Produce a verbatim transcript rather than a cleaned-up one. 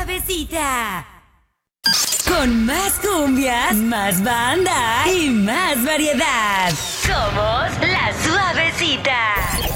Suavecita. Con más cumbias, más banda y más variedad. Somos La Suavecita.